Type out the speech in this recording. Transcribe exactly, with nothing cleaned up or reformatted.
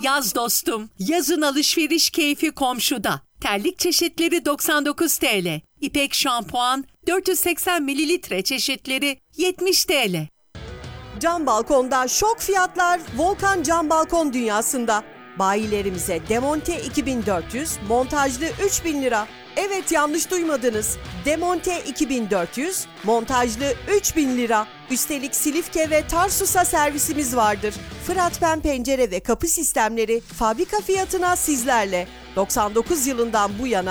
Yaz dostum, yazın alışveriş keyfi komşuda. Terlik çeşitleri doksan dokuz TL. İpek şampuan dört yüz seksen mililitre çeşitleri yetmiş TL. Cam balkonda şok fiyatlar Volkan Cam Balkon Dünyası'nda. Bayilerimize demonte iki bin dört yüz, montajlı üç bin lira. Evet, yanlış duymadınız. Demonte iki bin dört yüz, montajlı üç bin lira. Üstelik Silifke ve Tarsus'a servisimiz vardır. Fıratpen pencere ve kapı sistemleri fabrika fiyatına sizlerle. doksan dokuz yılından bu yana